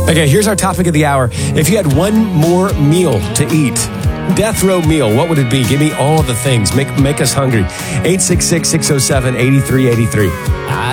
Okay, here's our topic of the hour. If you had one more meal to eat, death row meal, what would it be? Give me all the things. Make us hungry. 866-607-8383.